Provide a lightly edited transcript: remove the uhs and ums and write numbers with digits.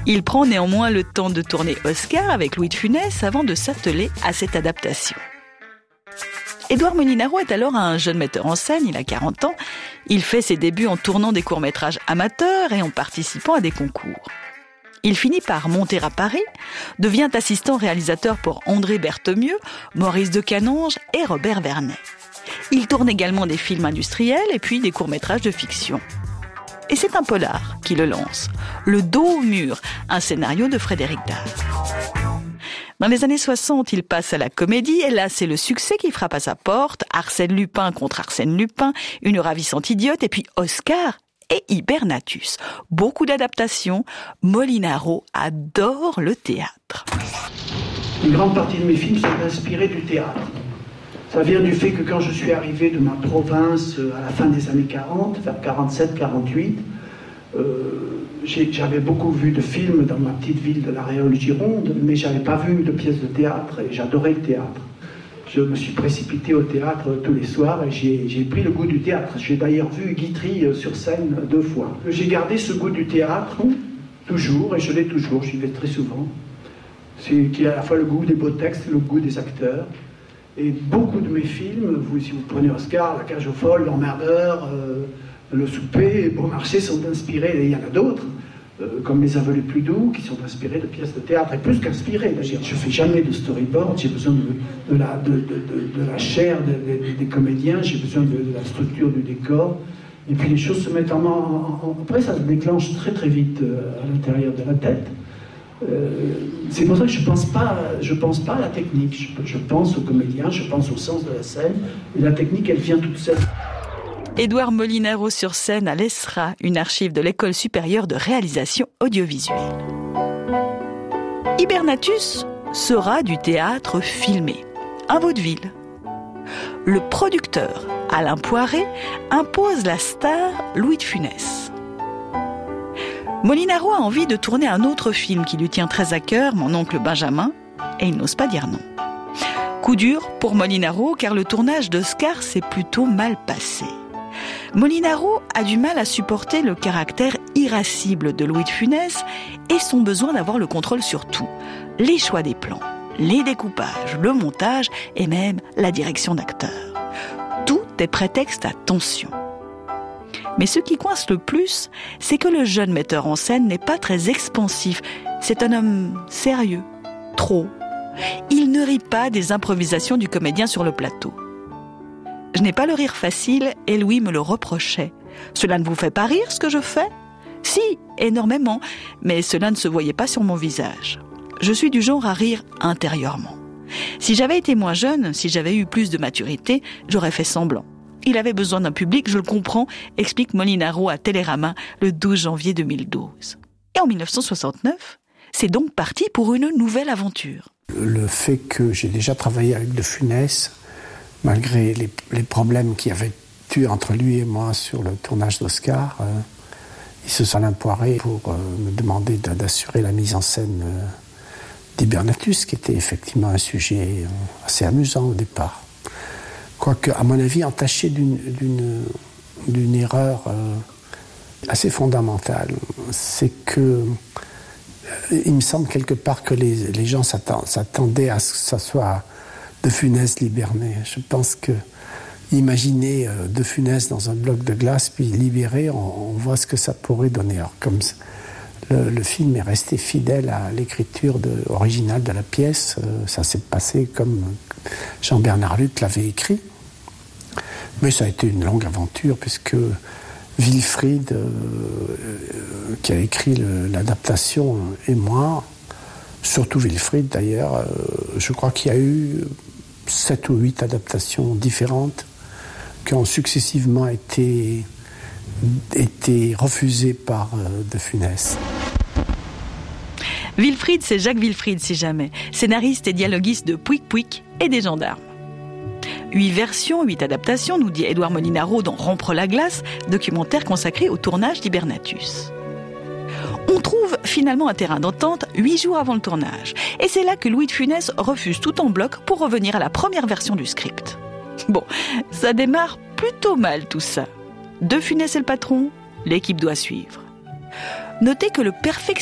Il prend néanmoins le temps de tourner Oscar avec Louis de Funès avant de s'atteler à cette adaptation. Édouard Molinaro est alors un jeune metteur en scène, il a 40 ans. Il fait ses débuts en tournant des courts-métrages amateurs et en participant à des concours. Il finit par monter à Paris, devient assistant réalisateur pour André Berthemieux, Maurice de Canonge et Robert Vernet. Il tourne également des films industriels et puis des courts-métrages de fiction. Et c'est un polar qui le lance, Le dos au mur, un scénario de Frédéric Dard. Dans les années 60, il passe à la comédie et là, c'est le succès qui frappe à sa porte. Arsène Lupin contre Arsène Lupin, Une ravissante idiote et puis Oscar et Hibernatus. Beaucoup d'adaptations. Molinaro adore le théâtre. Une grande partie de mes films sont inspirés du théâtre. Ça vient du fait que quand je suis arrivé de ma province à la fin des années 40, vers 47-48, j'avais beaucoup vu de films dans ma petite ville de La Réole-Gironde, mais je n'avais pas vu de pièces de théâtre et j'adorais le théâtre. Je me suis précipité au théâtre tous les soirs et j'ai pris le goût du théâtre. J'ai d'ailleurs vu Guitry sur scène 2 fois. J'ai gardé ce goût du théâtre, toujours, et je l'ai toujours, j'y vais très souvent. C'est qu'il y a à la fois le goût des beaux textes et le goût des acteurs. Et beaucoup de mes films, si vous prenez Oscar, La cage aux folles, L'emmerdeur, Le souper, Beaumarchais sont inspirés, et il y en a d'autres, comme Les aveux les plus doux, qui sont inspirés de pièces de théâtre, et plus qu'inspirés d'ailleurs. Je ne fais jamais de storyboard, j'ai besoin de la chair des comédiens, j'ai besoin de la structure du décor, et puis les choses se mettent après ça se déclenche très très vite à l'intérieur de la tête. C'est pour ça que je pense pas à la technique, je pense aux comédiens, je pense au sens de la scène, et la technique elle vient toute seule. Édouard Molinaro sur scène à l'ESRA, une archive de l'École supérieure de réalisation audiovisuelle. Hibernatus sera du théâtre filmé, un vaudeville. Le producteur, Alain Poiré, impose la star Louis de Funès. Molinaro a envie de tourner un autre film qui lui tient très à cœur, Mon oncle Benjamin, et il n'ose pas dire non. Coup dur pour Molinaro, car le tournage d'Oscar s'est plutôt mal passé. Molinaro a du mal à supporter le caractère irascible de Louis de Funès et son besoin d'avoir le contrôle sur tout. Les choix des plans, les découpages, le montage et même la direction d'acteurs. Tout est prétexte à tension. Mais ce qui coince le plus, c'est que le jeune metteur en scène n'est pas très expansif. C'est un homme sérieux, trop. Il ne rit pas des improvisations du comédien sur le plateau. Je n'ai pas le rire facile et Louis me le reprochait. Cela ne vous fait pas rire ce que je fais ? Si, énormément, mais cela ne se voyait pas sur mon visage. Je suis du genre à rire intérieurement. Si j'avais été moins jeune, si j'avais eu plus de maturité, j'aurais fait semblant. Il avait besoin d'un public, je le comprends, explique Molinaro à Télérama le 12 janvier 2012. Et en 1969, c'est donc parti pour une nouvelle aventure. Le fait que j'ai déjà travaillé avec De Funès, malgré les problèmes qu'il y avait eu entre lui et moi sur le tournage d'Oscar, il se sont Alain Poiré pour me demander d'assurer la mise en scène d'Hibernatus, qui était effectivement un sujet assez amusant au départ. Quoique, à mon avis, entaché d'une erreur assez fondamentale. C'est que, il me semble quelque part que les gens s'attendaient à ce que ça soit De Funès libéré. Je pense que imaginer De Funès dans un bloc de glace puis libéré, on voit ce que ça pourrait donner. Alors, comme le film est resté fidèle à l'écriture originale de la pièce, ça s'est passé comme Jean-Bernard Luth l'avait écrit. Mais ça a été une longue aventure puisque Wilfried, qui a écrit l'adaptation, et moi, surtout Wilfried d'ailleurs, je crois qu'il y a eu 7 ou 8 adaptations différentes qui ont successivement été refusées par De Funès. Wilfried, c'est Jacques Wilfried, si jamais, scénariste et dialoguiste de Pouic Pouic et des Gendarmes. 8 versions, 8 adaptations, nous dit Édouard Molinaro dans Rompre la glace, documentaire consacré au tournage d'Hibernatus. On trouve finalement un terrain d'entente 8 jours avant le tournage. Et c'est là que Louis de Funès refuse tout en bloc pour revenir à la première version du script. Bon, ça démarre plutôt mal tout ça. De Funès est le patron, l'équipe doit suivre. Notez que le perfectionnisme